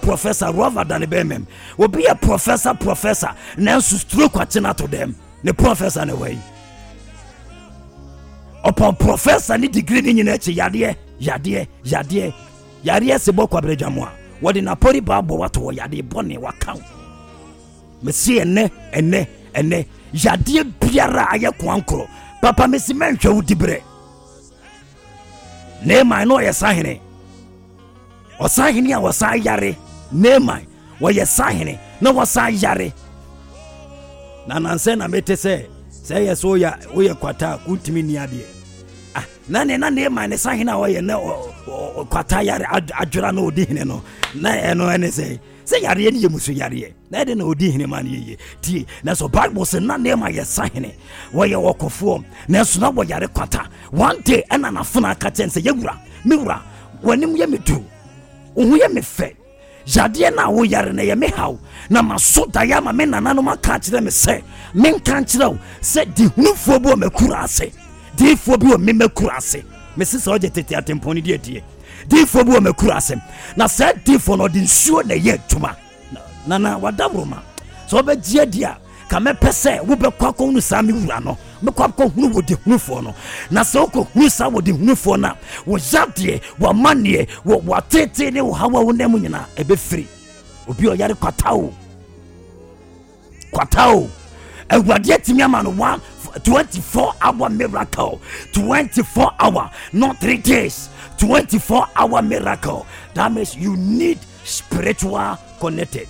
professor rather than a bemem. Will be a professor, now to stroke kwachina to them. The professor anyway. Upon professor ni degree ni nechi yadie sebo kwa brejamwa. Wadi na pori babo watu wa yadie bone wakao. Mesi ene yadie biara aye kwankro. Papa mesi menhwe udibre. Nema no yesahene. Osahene a wasayare. Nema wa yesahene na wasayare. Na nanse na mete se yeso ya oye kwata kuntimi ni ade. Na nema ne sahene a oye na kwata yare adwura na odihene no. Na eno ene se yare ni yemusu yare. Na de na odihene man ye. Ti na so Bible say na nema yesahene. Wo ye wokofo na so na wo yare kwata. One day ena na funa ka chen se yewura miwura wanim ye metu. Ohu ye mefe. Jadie na wo yare na ye me haw na maso da ya ma me nananom aka kire me se men kan kire wo se di hunufuo bi o makura ase di fuo bi o me makura ase me se oje tete atemponi die di fuo bi o makura ase na se di fo no di nsuo na ye tuma na wadabroma so be gie dia ka me pese wo be kwakon nu sa me wura no me kwakon hunu wo di hunufuo no na se okọ hunu sa wo di hunufuo na wo jadie wo manie wo tete ne wo hawa wo nem nyina e be free obi o yare kwatao awurade atimi ama no 24-hour miracle 24 hour not 3 days 24-hour miracle. That means you need spiritual connected.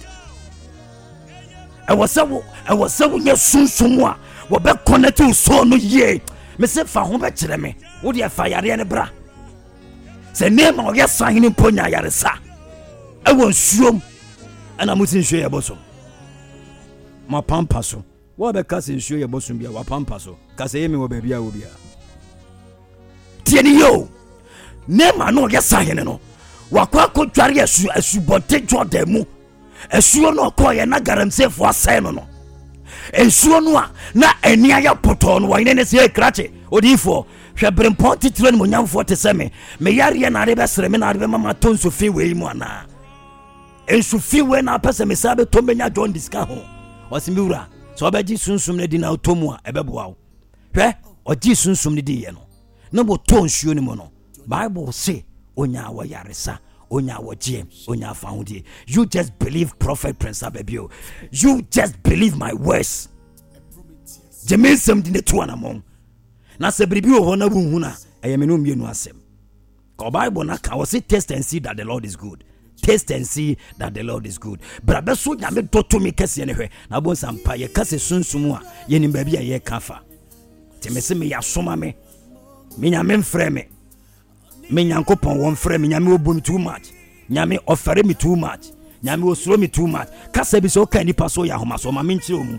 I was so yes soon wo be connect to so no ye me se fa ho be kire me wo de fa yare ne bra se name o yes sahini ponya yare sa e won suom ana mutin hwe ye boso ma pampa so wo be ka se hwe ye boso bia wa pampa so ka se yemi wo ba bia wo bia tieni yo name no yes sahini no wa kwa ko tware asu bonte Jordan mu esuo no ko ye na garamsefo asai no ensuo no a na enia ya poto no wa ne se krache odifo hwebrem ponti tire no nyamfo te seme me yare na re be sere me na re be mama tonso fi we mu ana ensu fi we na pese me sabe to menya John diska ho osimi wura so obeji sunsum ne di na otomu a ebeboa wo hwe oji sunsum ne di ye no bo tonsuo ni mo no Bible say onya wa yaresa onya woje onya found. You just believe Prophet Prince Abebio. You just believe my words. Jeme something the two anamon na se bribi ho na bunhu na eyemenu mienu asem ko Bible na ka wo say taste and see that the Lord is good. Taste and see that the Lord is good. Brabe so nyame doto mi kese ne hwe na bon sampa ye kase sunsumu a ye nim ba bia ye kafa temese me ya soma me nyame mfrɛ me nyankopon won frɛ me nyame obum too much nyame ofere me too much nyame osuro me too much kasa bi so kan nipa so ya homa so ma me nkyere omu.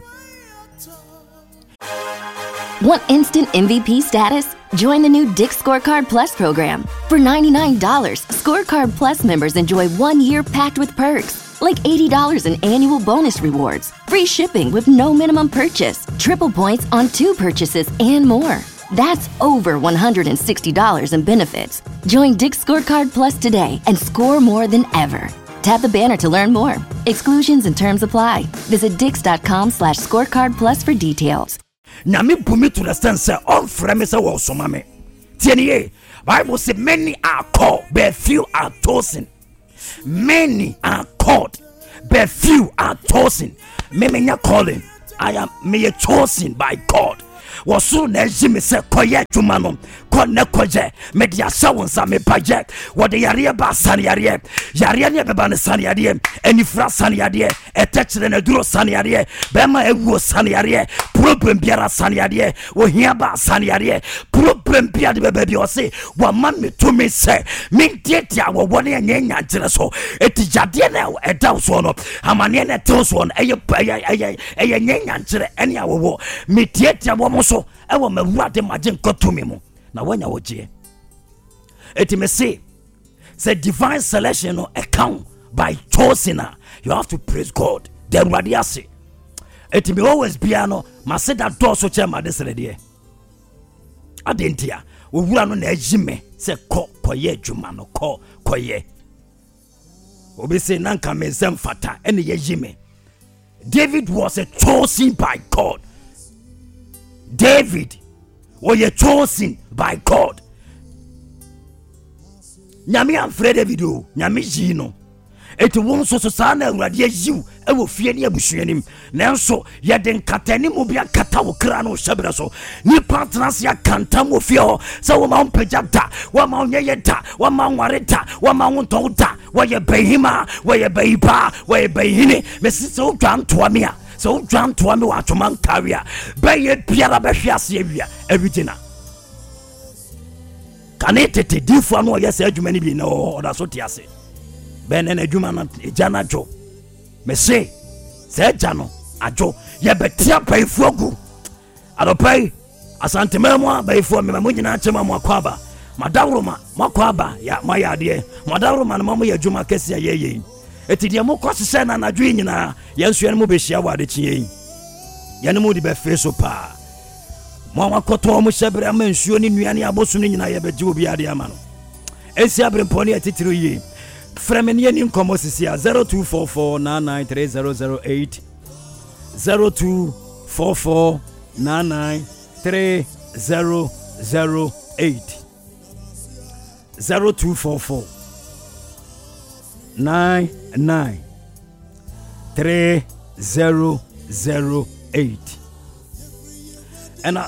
Want instant MVP status? Join the new Dick's Scorecard Plus program. For $99, Scorecard Plus members enjoy 1 year packed with perks, like $80 in annual bonus rewards, free shipping with no minimum purchase, triple points on 2 purchases, and more. That's over $160 in benefits. Join Dick's Scorecard Plus today and score more than ever. Tap the banner to learn more. Exclusions and terms apply. Visit dix.com/scorecardplus for details. Nyame bumi to the sense on frame say wo soma me. Tienie, Bible say many are called, but few are chosen. Many are called, but few are chosen. Me nya calling. I am me chosen by God. Wasu na jimi se koye dwuma no konne koje media sawonsa me paje wode yare ba san yare ne beba ne san yare enifra san yare etechire na duro san yare be ma ewu san yare problem biara san yare ohia ba san yare problem biara de beba bi o se wa man me to me se me tietia wo wone nya jire so etijade na edaw so no amane na tew so no eye nya jire ene awo me tietia wo mo so ewo mewurade majen kotumi mu na wanya woje etime say divine selection no account by chosen. You have to praise God. The radiasi etime always biano ma say that door so chema desere de adentia owura no na ajime say koye dwuma no koye obi say nanka mensem fata ene yejime. David was chosen by God. David was chosen by God. Nyame amfre David o, nyame yi no. Eti won so sa na awurade ayiw e wo fie ne abusuanim. Nanso ye den katani mu bia kata wo kra no hyebra so. Ni partners ya kantam wo fie ho. Se wo ma mpagya da, wo ma onye da, wo ma nware da, wo ma wonton da, wo ye behima, wo ye behipa, wo ye behini. Mesi se wo dwan to me a. Se wo dwan to me wa toman career. Be ye biara be hwe ase awia. Everything. Kanetete difo no ye se adwuma ni bi no da so tiase. Ben en adwuma na ejana jo. Me se ejano ajo ye betia paifu agu. Adopai asante memo paifu me nyina chema mo akwaba. Madawroma makwaba ya mayade. Madawroma na mamo ye adwuma kese ya yeye. Eti de mo kwasese na nadwo nyina ye nso ene mo behia wade chie. Ye ne mo di be feso pa. Mo wakoto mo hyebere ama nsuo ni nuane abosu ni nyina ye beje obi ade ama no. Esi abremponi atitiro yi. Fremenia ni nkomo sisi a 0244993008 0244993008 0244993008 and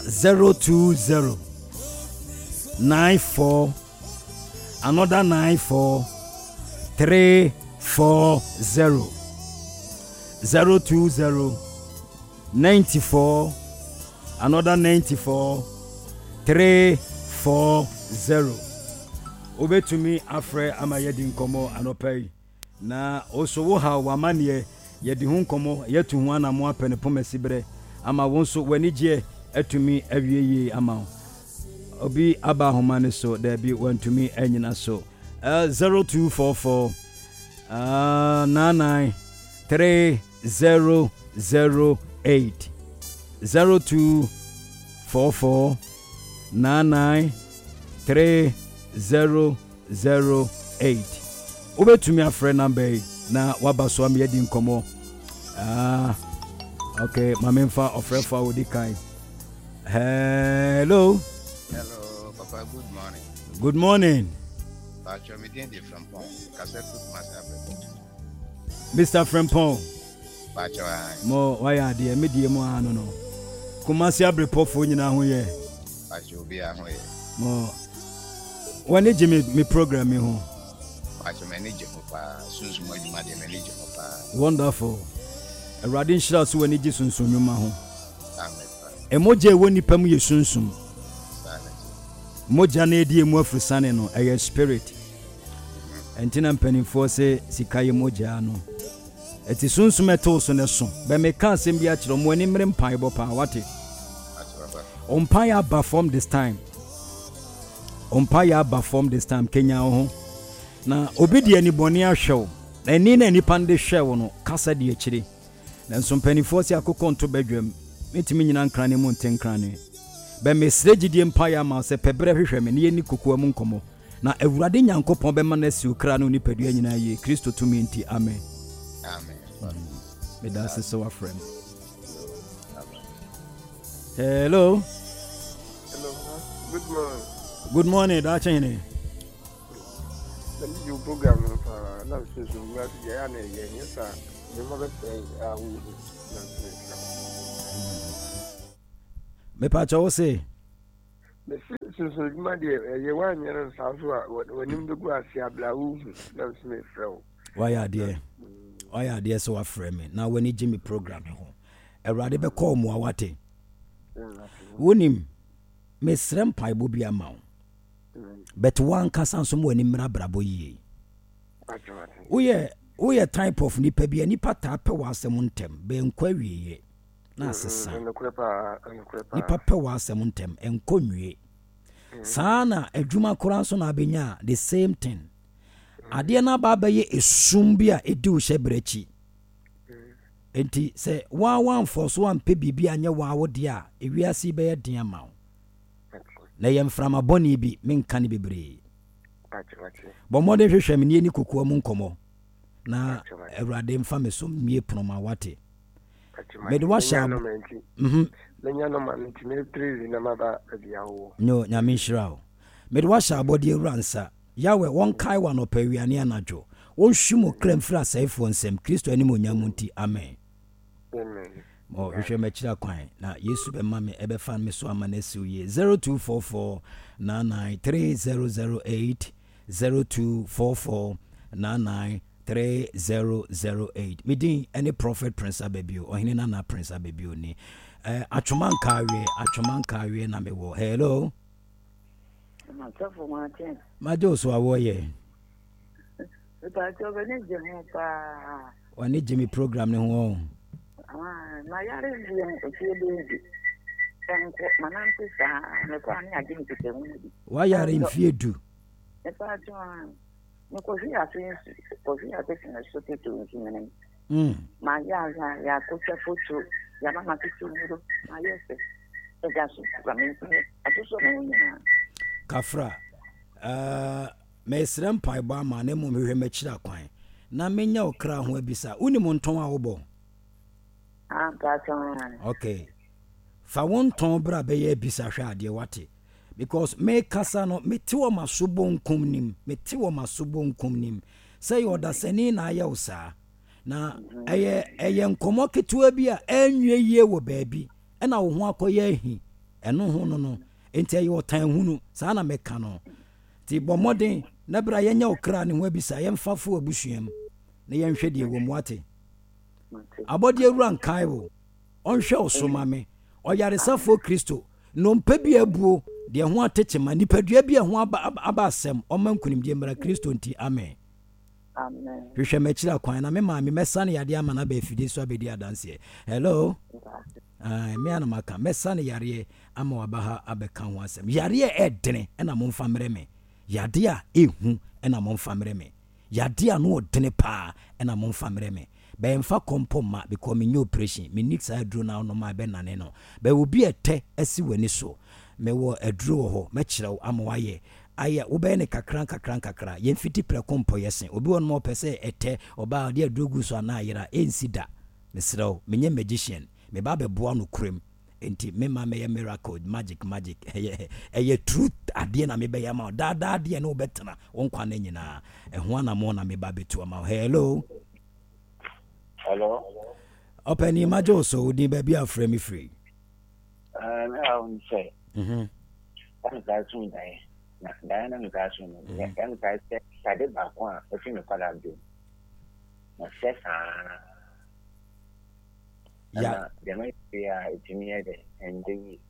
02094 another 94 340 020 94 another 94 340 obetumi afre ama yedi nkomo anopai na oso wo ha wamane yedi hu nkomo yetu hu ana mo apene pomasibre ama wonso wanigye atumi awieye ama obi aba homane so there be wantumi anyina so 0244 993008 0244 993008 obetumi afre number na wabaso am yedi nkomo okay mamemfa ofrefa wodi kai. Hello Papa, good morning. Good morning. Mr. Frempon. Mo why are the media mo ano no. Kumasi abrepo fo nyina ho ye. Pacho bi a ho ye. Mo wani je me program ho. Pacho manage ho pa sunsun adwuma de manage ho pa. Wonderful. Awurade nhyira so wani je sunsun nwuma ho. Amen. Emoje woni pam ye sunsun. Moja na edi emu afrisane no eye spirit. Entina mpanimfo se sikaye moja no. Eti sunsun eto so ne so. Be me kan asem bi a kiro mo ani mre mpan bo pa wate. Ompan ya ba from this time. Ompan ya ba from this time Kenya ho. Na obi de ani boni ahwew. Na ni na ni pande hwew no kasa de akire. Na nso mpanimfo se akokɔ nto badwam. Metimi nyina nkran ne mu ntenkran ne. Be me sregidie mpaya ma se pebre hwehwe me ne yeni kokoa mu nkomo na awurade nyankopon be ma na si okra no ni padua nyina ye Kristo tumi nti amen. Amen. Me da se so afrem. Hello. Hello. Good morning. Good morning, da chene. You program for na so so ngati ya na ye ni sa me ma be wu. Me pa cho se Me so ma de ye wan yero sa so a wonim de gu ase abla wu na so me frɛ. why are there so afrem me na wani Jimmy program ho awurade be call mu awate wonim me srem paibo bi ama but one kasa so mo ani mra brabo yi we type of nipa bi nipa ta pe wa asem ntem be nkwa wieye na asesa nipa pe wa asem ntem enkonwie sana adwuma koran so na abenya the same thing ade na baba ye esum bi a edi wo hyebrachi enti se one for so one pe bibia anya wa wode a ewiase be ye den ama wo na yem frama boni bi menka ne bebre bo mode hwehwe me ni kokoa mu nkomo na Awurade mfa me so mie pronoma wate mede washa lenya no man tine trees na maba abiawo no nyame nhyira mede washa abode Awuransa yawe won kai wa no pawiane anadwo won hwimo kram fira saifo nsem Kristo anim onyamu nti amen mo hwehwe machira kwan na Yesu be ma me ebe fan me so ama na siuye 0244 99308 0244 99308 midin any prophet Prince Abebio ohine na Prince Abebio ni atwoman kawe na mewo hello majo so awoye wani Jimmy program ne ho na yare nje ofiedu enko manante sa ne kwa ni agini kitemu wa yare infiedu e pa jo ne ko fi asin na so tetu nkinene ma ya ko se foto ya mama kituru ma yese e ga so kwa me atuso no nyina kafra mesrem pai ba ma ne mo mehwe machira kwan na menya okra ho abisa uni mo nton a wobo okay fa won ton bra be ye bisa hwe ade wate because me kasa no metiwo masobo nkum nim say oda sani na aya usa na eye nkomo ketua bi a enwe yie wo baabi na wo ho akoye ahi eno ho no enti aye otan hunu sa na meka no ti bomoden na bra ye nya okra ne ho abisa ye mfafo abusuam na ye nhwe de wo muate abodi Awuran kaiwo onhwe osoma me oyaresafo Kristo no mpabi abuo de ho atechema nipadua bi ho aba asem omankunim de mra Kristo nti amen hwehwe machira kwan na me ma me mesane yade ama na ba afide so abedi adanse hello me ana maka mesane yare ama wabaha abeka ho asem yare edene na momfa mre me yade a ehu na momfa mre me yade a no odene pa na momfa mre me be mfa kompoma because me new operation me nix adro na no ma be nane no be obi ete asi wani so me wo adro ho me kire ama waye aye wo be ne kakran ye mfiti pre kompo yesen obi won mo pese ete oba de adrogu so na ayira ensida me srew me nye magician me ba be boa no krem enti me ma me miracle magic eye truth ade na me be ya ma da ade na obetena wonkwa na nyina ho na mo na me ba betu ma hello open imajo so di baby afre me free na on say I'm going to die na na me ka so no ya kan ka se sade ba kwa o fi me kwala do na se sa ya de me ya etimi ede endi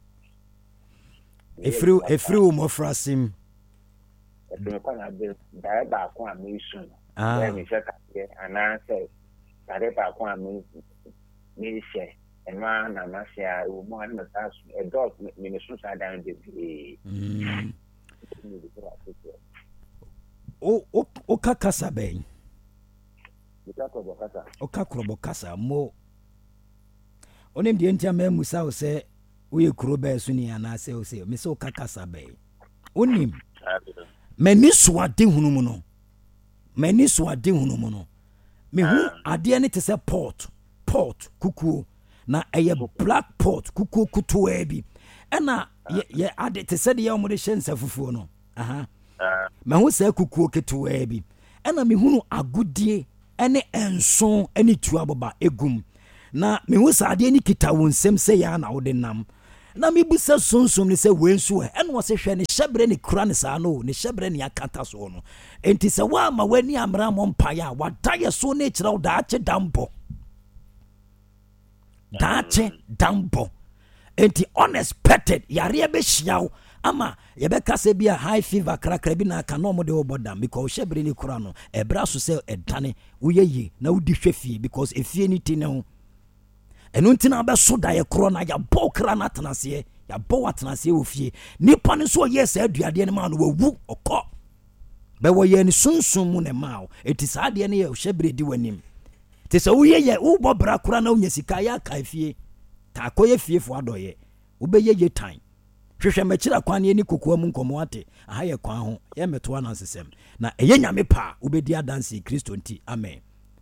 efru mo frasim me kwala do da ba kwa me su ya me se ka ana se sade ba kwa me se ema na na se a o mo an me ta su e dog me su sa dan de o kakasa ben o kakrobo kasa mo onim de ntia ma musa o se wo ye kuro ba su ni ana se o se me se o kakasa ben onim mani so ade hunu mu no me hu ade ne te se pot kuku na eye black pot kuku kutu ebi ena ye ade te se de ya mo de hyensa fufuo no me hu se kuku ketu ebi ena me hunu agudie ene enson ene tuaboba egum na me hu sa ade ni kita wonsem se ya na wo de nam na me bu se sonsom ni se wensu ene wo se hwe ne hyebre ne kura ne sa no ne hyebre ne akata so no enti se wa ma wani amra mo mpa ya wada ye so ne kira wo da che dambo enti unexpected yare be hyiaw ama ye be kase bia high fever krakra bi na aka no mo de obodam because hyebre ni kura no ebra so se edane wo yeyi na wo di hwefie because efie ni ti ne ho enu ntina be so da ye kro na ya bo kra na tenase ya bo watenase ofie nipa ne so yes aduade ne ma no wawu okọ be wo ye ni sunsun mu ne ma o etisa ade ne ye hyebre di wanim te se wo ye wo bo bra kra na onya sika ya ka fie ta koye fie fo adoye wo be ye tan hwehwe machira kwan ne ni kokoa mu nkomo ate aha ye kwan ho ye meto ana sesem na eye nyame pa wo be di adanse Kristo nti amen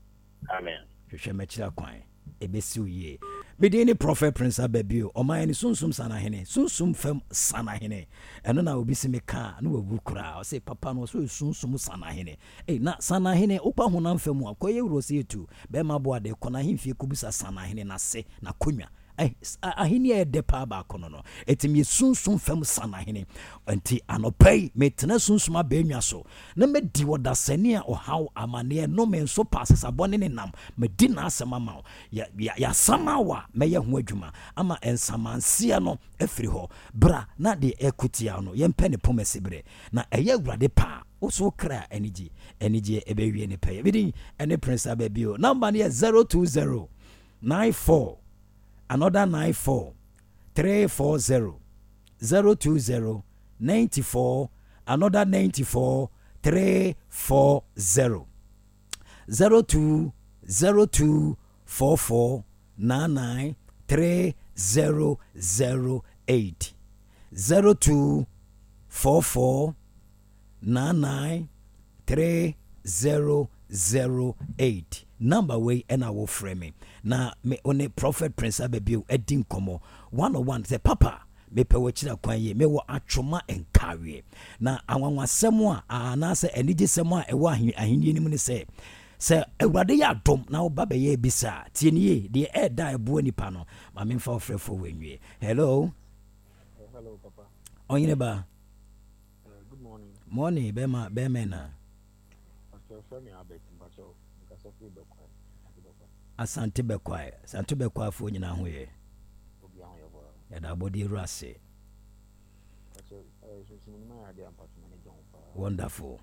Amen. Hwehwɛ mɛkyerɛ kwan ɛbɛsiw yie. Mede ne Prophet Prince Ababio ɔman ne sunsum sanahene sunsum fam sanahene ɛno na obi si me ka na wawu koraa ɔsɛ papa no ɔsɛ sunsum sanahene na sanahene wokɔ honam fam a kɔyɛ wuro sɛ etu bɛma boade kɔna hemfie kɔbisa sanahene na se na konwa ahini a ɛdɛ paa baako no ɛtumi sunsum fam sanahene nti anɔpai metena sunsum abɛnwa so na mɛdi wɔdasani a ɔhaw amanneɛ no me nso pa asesabɔne ne nam mɛdi n'asɛm ama yɛasama wa mɛyɛ ho adwuma ama nsamanseɛ no afiri hɔ bra na de ɛkotia no yɛmpɛ ne pomɛsi berɛ na ɛyɛ awurade paa woso kra anigye ɛbɛwie ne pɛyɛ bidi ɛne Prince Ababio number no yɛ 020 94 another 94 340 020 94 another 94 340 0202 44 99 3008 02 44 99 3008 number way and I will frame it. Now me on Prophet Prince Ababio Edin Komo 101 say papa me pe wachira kwan ye me wo atwoma enkawe na awanwa semwa na se enije semwa ewo ahini ni mu ne se awurade ya dom na wo baba ye bisa tie ne ye de da ebo nipa no ma me mfa ofrefo wenwie. Hello papa onyine ba good morning bema na asante bekwai fo nyina ho ye da body rase wonderful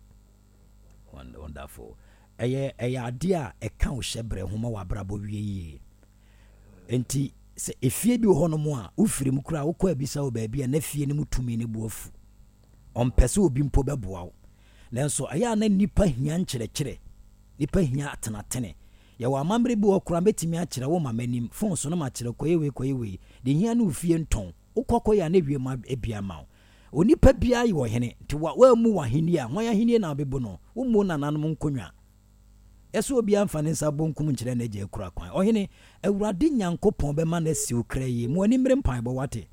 eye ade a eka wo hyebre ho ma wabrabo wie enti se efie bi ho no mo a ufiri mu kura wo kwa bisa wo ba bia na fie ne mutumi ne buafu ompese obi mpo beboa wo nanso aya na nipa hia nkyerɛkyerɛ nipa hia atenatene ya wa mamre bi wo kura betimi akyerɛ wo mamanim fon so no ma kyerɛ koyewe de hia na ufie nton ukɔkɔ ya na wie ma ebia ma onipa bia yi wo hene nti wa mu wa heni a hwan ya heni na bebo no wo mu nananom nkonwa ɛso obi amfa ne nsa bonkum nkyerɛ na gye kura kwan ɔhene awurade nyankopɔn bɛma na siw kraye mu ani mre mpan bɔ wate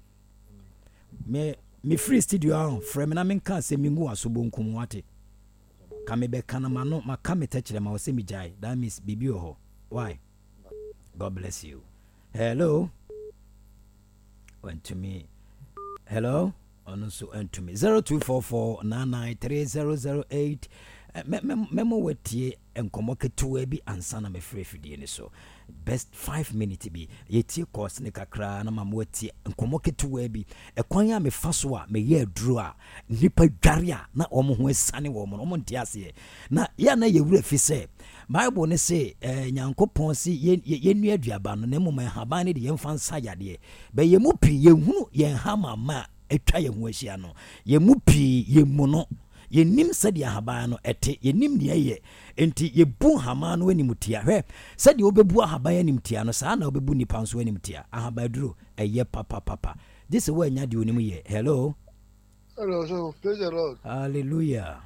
me free studio a frɛ me na menka sɛ mingu aso bonkum wate ka me bɛka na mano maka me tɛkyerɛ ma wɔ sɛ megyae that means bibi ho why God bless you. Hello went to me hello on so and to me 0244 993 memo wetie enkomo ketewa bi ansa na me frɛ fidie ne so best 5 minutes bi yetie course ne kakra na mama wetie enkomo ketewa bi ekwan ya me fa so a me ye aduro a nipa dware a na omo ho asane wo mo omo ntia se na ya na ye wura fi se Bible ne se nyankopɔn si yenu aduaba no na mmom haban ne de yemfa nsa yade be ye mu pi ye hunu ye hama ma etwa ye ho ahia no ye mu pi ye mu no yenim sɛde ahaban no ɛte yenim ne ɛyɛ enti yebu hama no animtia hwɛ sɛde obebu ahaban animtia no saa na obebu nipa nso animtia ahaban duro ɛyɛ papa this way nya de onim yɛ. Hello so praise the Lord. Hallelujah.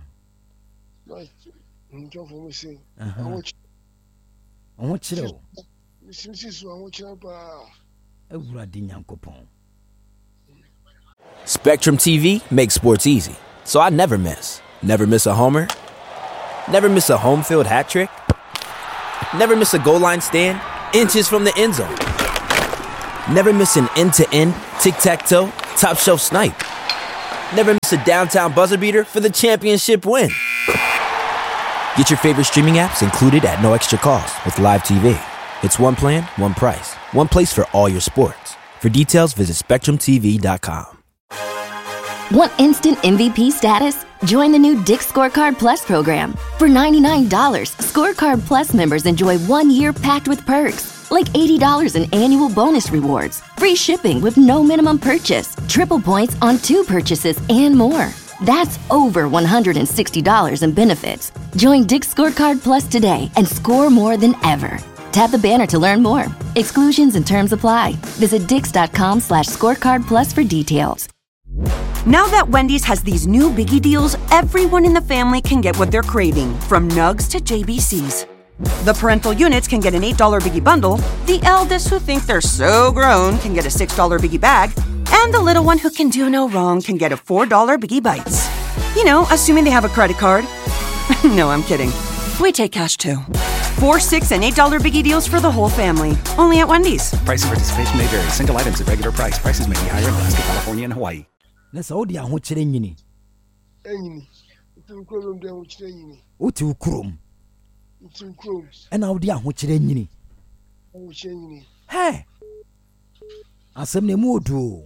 Spectrum TV makes sports easy, so I never miss. Never miss a homer. Never miss a home field hat trick. Never miss a goal line stand, inches from the end zone. Never miss an end-to-end, tic-tac-toe, top-shelf snipe. Never miss a downtown buzzer beater for the championship win. Get your favorite streaming apps included at no extra cost with Live TV. It's one plan, one price, one place for all your sports. For details, visit SpectrumTV.com. Want instant MVP status? Join the new Dick's Scorecard Plus program. For $99, Scorecard Plus members enjoy 1 year packed with perks, like $80 in annual bonus rewards, free shipping with no minimum purchase, triple points on 2 purchases, and more. That's over $160 in benefits. Join Dick's Scorecard Plus today and score more than ever. Tap the banner to learn more. Exclusions and terms apply. Visit Dix.com/scorecard plus for details. Now that Wendy's has these new biggie deals, everyone in the family can get what they're craving, from Nugs to JBC's. The parental units can get an $8 Biggie Bundle, the eldest who think they're so grown can get a $6 Biggie Bag, and the little one who can do no wrong can get a $4 Biggie Bites. You know, assuming they have a credit card. No, I'm kidding. We take cash too. 4, $6, and $8 Biggie deals for the whole family. Only at Wendy's. Price and participation may vary. Single items at regular price. Prices may be higher in Alaska, California, and Hawaii. Let's hold the ahochire nyini. Enyini. Utim de ahochire nyini. Uti ukrom. Utim krom. And hold the ahochire nyini. Ahochire nyini. Hey. Asem ne mu odu.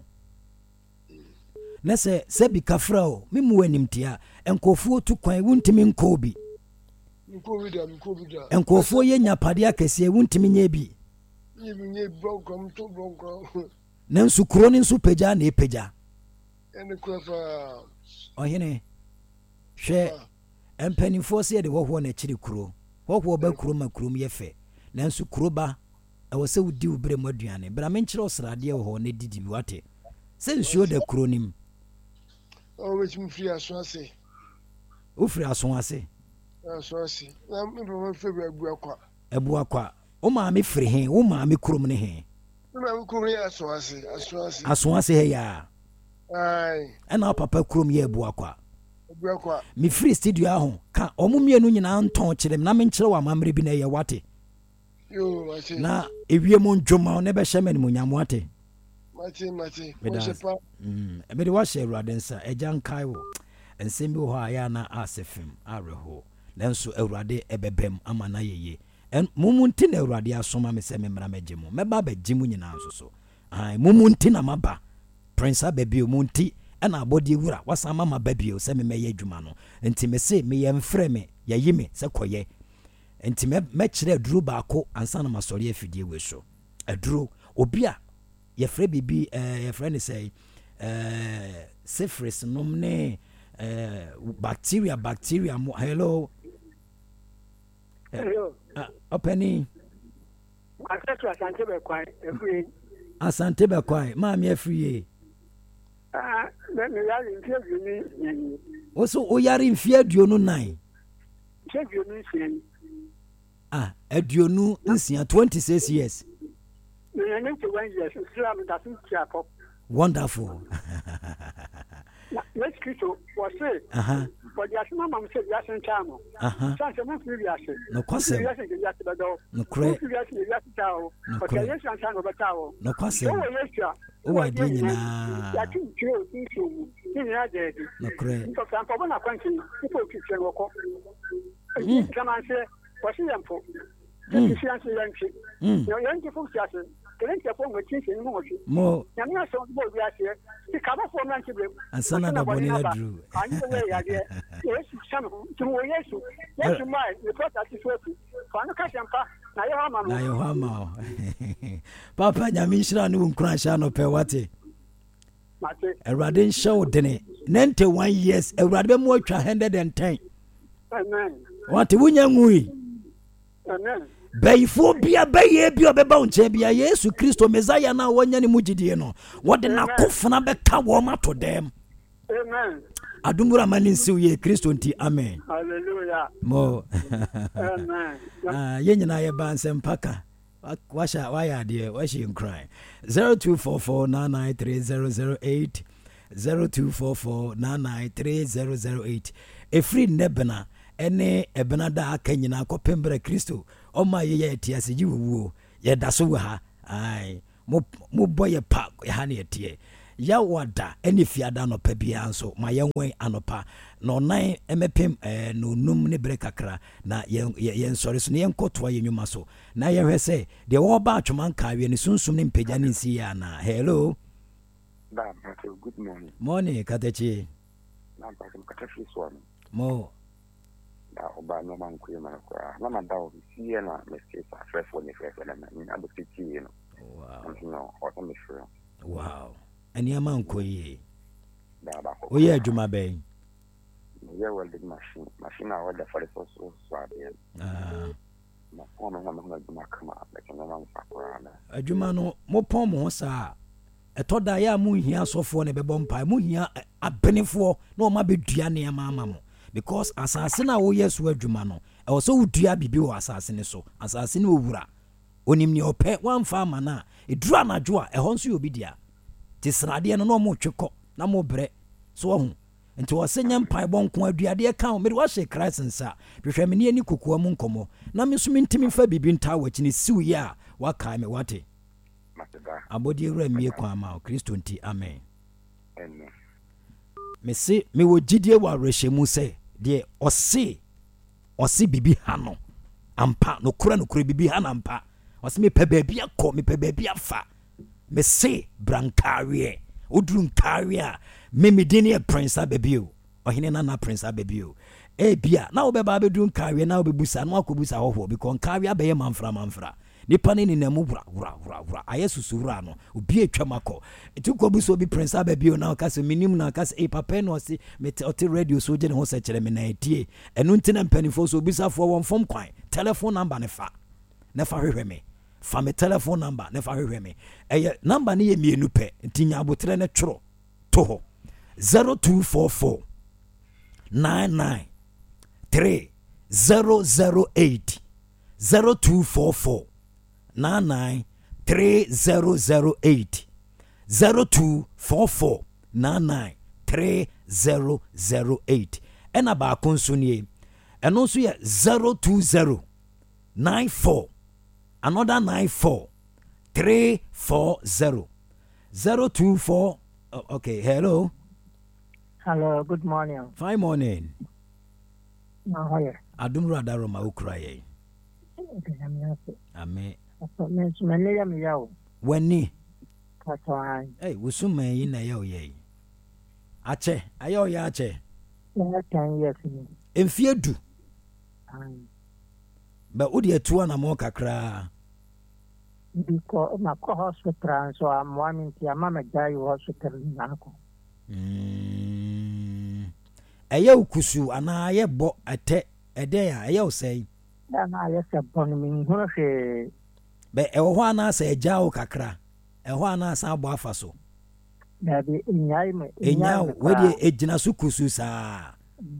Na se bi kafra o, me mu animtia, enkofu otu kwan wuntimi nkobi. Enkofo ye nyapade akese wuntimi nye bi. Nye bronkom to bronkom. Nansu kuro ni nsu peja na epeja. Ene kwafa. Ohene. Hwe empanifo se de wohwo na chiri kuro. Wohwo ba kuro ma kuro ye fe. Nansu kuro ba ewo se wudi ubre maduane. Bra me nchire osrade wo na didi bi wate. Se nsuo de kuro nim. O wechim free aso ase. O free aso ase. Aso ase. Na me be fe abu akwa. Abu akwa. O ma me free hen, o ma me kuro ne hen. Na me kuro ya aso ase, aso ase. Aso ase he ya. Ai. Ena papa kuro ye abu akwa. Abu akwa. Me free studio aho ka omumienu nyina nton kire na me nchire wa mamre bi na ye wate. Yo, mate. Na ewie mo ndwoma ne be hye mu nyamo ate. Mate. Me de wa share Awurade ejan kai wo. Ensem bi ho aya na asefim areho. Nanso Awurade ebebem ama na yeye. En mumunti na Awurade asoma me se me mra magemu. Meba bagimu nyina nso so. Ai mumunti na maba. Prince abebio munti na abodi wura wasama mababio se me meye adwuma no. Enti me se me ye mfre me yayi me se koye. Enti me kire aduru baako ansa na masori afidie we so. Aduru obi a ye frɛ bibi ye frɛ ne say syphilis nom ne bacteria mo hello openi asante be kwai ma me afrie me yari interview ni oso o yari mfie aduonu nan interview ni nsia aduonu nsia 26 years. Wonderful. Let's go to what's it? But the asthma mom said, yes, and chamo. Sansa won't be asking. No question. No credit. No question. Oh, I didn't know. No credit. Come on, say, what's the info? Mo asana na boni na dru na yo hama papa nyamishira no nkura sha no pe wate Awurade show dene 91 years Awurade be mo atwa 110 amen wate wunya ngui amen Bayfo bia baye bia obeba unche bia Yesu Kristo Messiah na wonya ne mugidie no wode na kofuna beka wo mato dem amen adumura maninsi ye Kristo nti amen hallelujah mo amen yenyina ye ba nsempaka washa waya de washi cry 0244993008 0244993008 efri nebena ene ebenada akanyina akopembere Kristo oma ye etiase jiwu ye daso ha ai mo boye pa ha ne etie ya wada ene fiada no pa bia nso ma yenwen anopa no nan emepem no num ne brekakra na yen sori so ne yenkotoa yenwuma so na ye hwese de wo ba atwoman ka wie ne sunsum ne mpagya ne nsi ya na hello good morning Katechi na ba Katechi so mo da oba no man ku yema kwa na da o si na me se fa fresh one na ni abotiti no wow no o to me sure wow ani aman ko yi da ba ko o ye adwuma ben ye welding machine a welder for the so ade na ko no na adwuma kama be no man fa kwa na adwuma no mo pon mo sa etoda ya mu hia sofo ne bebo mpa mu hia abenefo na o ma bedua ne ama mo because asase na wo yesu adwuma no also udua bibi wɔ asase ne so asase ne owura onim ne opɛ wamfa ama na eduru anadwo a ɛhɔ nso yɛ obi dia te sradeɛ no na ɔmo twekɔ na mo brɛ so ɔho nti wɔsɛ nyɛ mpae bɔ nko aduadeɛ ka wo mede wahyɛ Christ nsa hwehwɛ me ne ani kokoa mu nkɔmmɔ na me so mentimi fa bibi ntaa wɔkyi ne siw yi a wakae me wate abɔdeɛ wura mmie kwan ma Kristo nti amen me se me wɔ gyidie wɔ awerɛhyɛ mu sɛ deɛ ɔse bibi ha no ampa nokora bibi ha no ampa ɔse mepɛ baabi akɔ mepɛ baabi afa me se brankareɛ oduru nkareɛ a memedin yɛ Prince Ababio ɔhene nana Prince Ababio bia na wobɛba bɛduru nkareɛ na wobɛbusa na wakɔbusa hɔhoɔ because nkareɛ bɛyɛ mamfra nipa ne ninamu wura ayɛ susura no obi atwa makɔ etu kɔ buso bi Prince Ababio na ɔka sɛ minim na ɔka sɛ papa no ɔse ɔte radio so gye ne ho sɛ kyerɛ me na etie ɛno nti na mpanifo so obisafoɔ wɔn fom kwan telephone number ne fa hwehwɛ me fa me telephone number ne fa hwehwɛ me ɛyɛ number ne yɛ mienu pɛ nti nya abotre ne tworo to hɔ 0244 99 3008 0244 99 3008 0244 99 3008 ɛna baako nso nie ɛno nso yɛ 020 94 another 94 340 024 okay hello good morning. Fine morning. How are you? Adum radaro ma ukra ye. Amen. Wani. Hey, wusume yi na ye oye. Ache, ayo ya ache. 10 years. Emfie du. Ba odi etua na mo kakra. Because na ko hospital so am wanting to mama jai hospital na ko. Eye ukusu ana ye bo ate ede ya eye osei. Na ye se bon mi hu hwe. Be ewo ho ana se eja o kakra. Eho ana sa abo afa so. Na be enyai me. Enya we de ejina su kusu sa.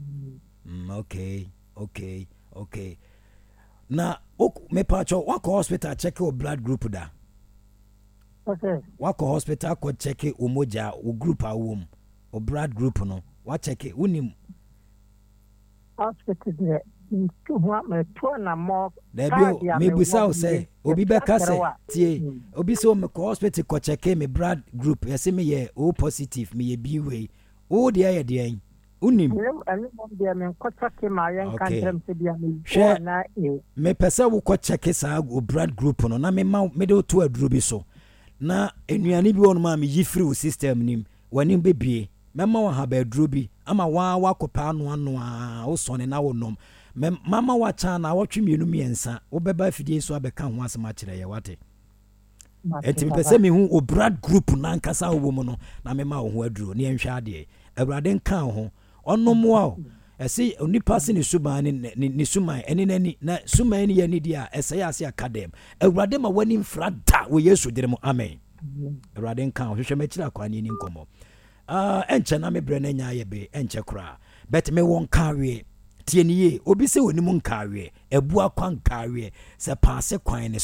Okay. Na me pacho wako hospital check your blood group da. Okay. Wako hospital ko check umoja o group awom. O blood group no. Wa check unim. Hospital de to what me to na more. Me busa o say obi be ka say tie obi say o me ko hospital ko check me blood group. Yesi me ye O positive me ye B way. O de aye de unim. Me pese wo ko check sa o blood group no na me ma me de to aduro bi so na enuane bi won ma me yifiri o system nim wani bebie me ma wa ha ba aduro bi ama wa kopa ano a wo sone na wo nom me mama wa cha na wo twemienu miensa wo beba fidie so abeka ho asema kire ye wate enti me pese me hu o blood group na nkasa wo mu no na me ma wo ho aduro ne enhwa ade awurade nka ho onomo a ese onipa se ne suban ne suman ene nani na suman ne yani dia ese ya ase academ awurade ma wani mfrada wo Yesu dire mu amen awurade nka ho hwehwe makira kwani ni nkomo enche na me bre na nya ye be enche kra bet me won kawe tie ni ye obi se woni mu nkawe ebu akwan kawe se paase kwan ne